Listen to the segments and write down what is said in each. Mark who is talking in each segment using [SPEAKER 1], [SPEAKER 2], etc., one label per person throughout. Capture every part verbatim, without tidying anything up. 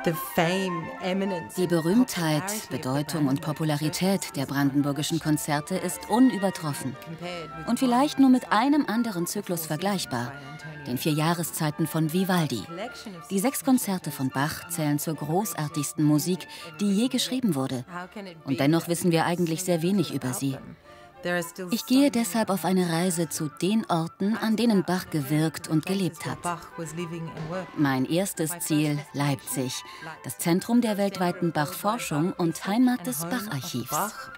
[SPEAKER 1] Die Berühmtheit, Bedeutung und Popularität der brandenburgischen Konzerte ist unübertroffen und vielleicht nur mit einem anderen Zyklus vergleichbar, den vier Jahreszeiten von Vivaldi. Die sechs Konzerte von Bach zählen zur großartigsten Musik, die je geschrieben wurde. Und dennoch wissen wir eigentlich sehr wenig über sie. Ich gehe deshalb auf eine Reise zu den Orten, an denen Bach gewirkt und gelebt hat. Mein erstes Ziel, Leipzig, das Zentrum der weltweiten Bach-Forschung und Heimat des Bach-Archivs.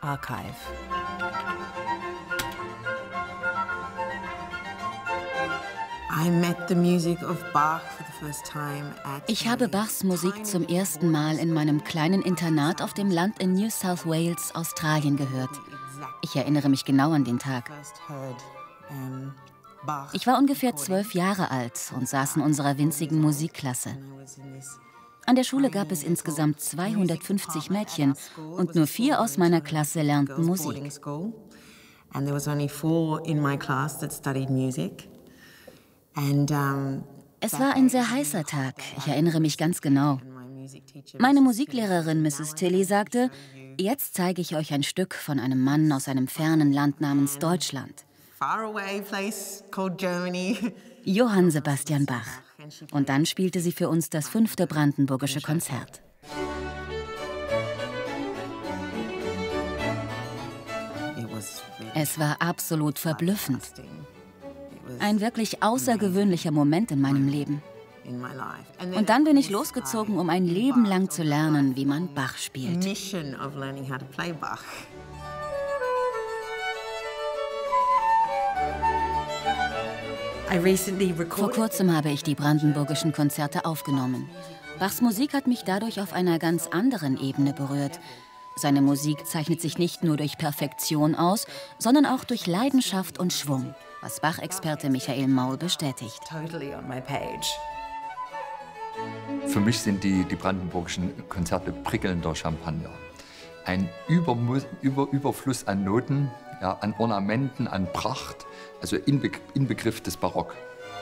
[SPEAKER 1] Ich habe Bachs Musik zum ersten Mal in meinem kleinen Internat auf dem Land in New South Wales, Australien, gehört. Ich erinnere mich genau an den Tag. Ich war ungefähr zwölf Jahre alt und saß in unserer winzigen Musikklasse. An der Schule gab es insgesamt zweihundertfünfzig Mädchen und nur vier aus meiner Klasse lernten Musik. Es war ein sehr heißer Tag, ich erinnere mich ganz genau. Meine Musiklehrerin Misses Tilly sagte: Jetzt zeige ich euch ein Stück von einem Mann aus einem fernen Land namens Deutschland. Johann Sebastian Bach. Und dann spielte sie für uns das fünfte brandenburgische Konzert. Es war absolut verblüffend. Ein wirklich außergewöhnlicher Moment in meinem Leben. Und dann bin ich losgezogen, um ein Leben lang zu lernen, wie man Bach spielt. Vor kurzem habe ich die brandenburgischen Konzerte aufgenommen. Bachs Musik hat mich dadurch auf einer ganz anderen Ebene berührt. Seine Musik zeichnet sich nicht nur durch Perfektion aus, sondern auch durch Leidenschaft und Schwung, was Bach-Experte Michael Maul bestätigt.
[SPEAKER 2] Für mich sind die, die brandenburgischen Konzerte prickelnder Champagner. Ein Übermu Über Überfluss an Noten, ja, an Ornamenten, an Pracht, also Inbe Inbegriff des Barock.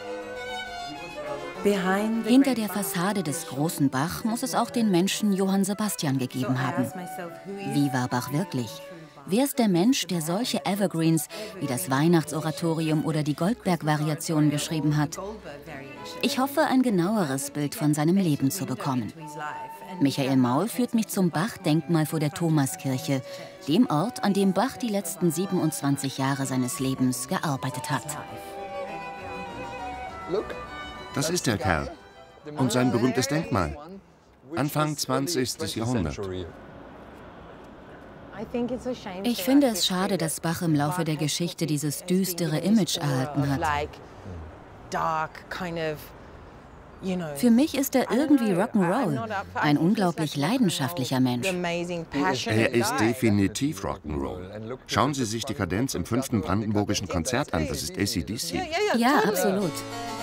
[SPEAKER 1] Hinter der Fassade des großen Bach muss es auch den Menschen Johann Sebastian gegeben haben. Wie war Bach wirklich? Wer ist der Mensch, der solche Evergreens wie das Weihnachtsoratorium oder die Goldberg-Variationen geschrieben hat? Ich hoffe, ein genaueres Bild von seinem Leben zu bekommen. Michael Maul führt mich zum Bach-Denkmal vor der Thomaskirche, dem Ort, an dem Bach die letzten siebenundzwanzig Jahre seines Lebens gearbeitet hat.
[SPEAKER 3] Das ist der Kerl. Und sein berühmtes Denkmal. Anfang zwanzigsten Jahrhundert.
[SPEAKER 1] Ich finde es schade, dass Bach im Laufe der Geschichte dieses düstere Image erhalten hat. Für mich ist er irgendwie Rock'n'Roll, ein unglaublich leidenschaftlicher Mensch.
[SPEAKER 3] Er ist definitiv Rock'n'Roll. Schauen Sie sich die Kadenz im fünften brandenburgischen Konzert an, das ist A C D C.
[SPEAKER 1] Ja, absolut.